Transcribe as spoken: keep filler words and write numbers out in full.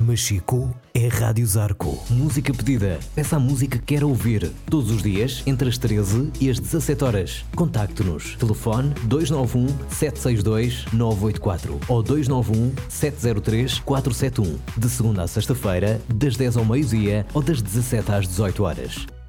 Machico é Rádio Zarco. Música pedida. Peça a música que quer ouvir. Todos os dias, entre as treze e as dezassete horas. Contacte-nos. Telefone dois nove um, sete seis dois, nove oito quatro ou dois nove um, sete zero três, quatro sete um. De segunda a sexta-feira, das dez ao meio-dia ou das dezassete às dezoito horas.